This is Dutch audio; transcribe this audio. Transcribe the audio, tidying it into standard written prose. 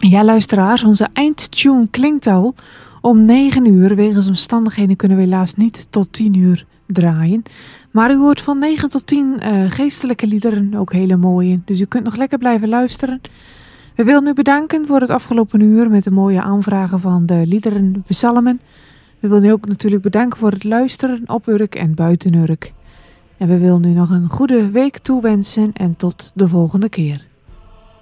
Ja, luisteraars, onze eindtune klinkt al om 9 uur. Wegens omstandigheden kunnen we helaas niet tot 10 uur draaien. Maar u hoort van 9 tot 10 geestelijke liederen, ook hele mooie. Dus u kunt nog lekker blijven luisteren. We willen u bedanken voor het afgelopen uur met de mooie aanvragen van de liederen psalmen. We willen u ook natuurlijk bedanken voor het luisteren op Urk en buiten Urk. En we willen u nog een goede week toewensen en tot de volgende keer.